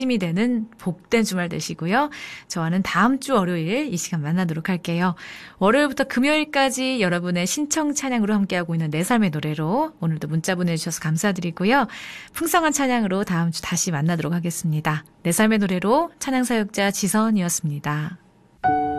힘이 되는 복된 주말 되시고요. 저와는 다음 주 월요일 이 시간 만나도록 할게요. 월요일부터 금요일까지 여러분의 신청 찬양으로 함께하고 있는 내 삶의 노래로 오늘도 문자 보내주셔서 감사드리고요. 풍성한 찬양으로 다음 주 다시 만나도록 하겠습니다. 내 삶의 노래로 찬양 사역자 지선이었습니다.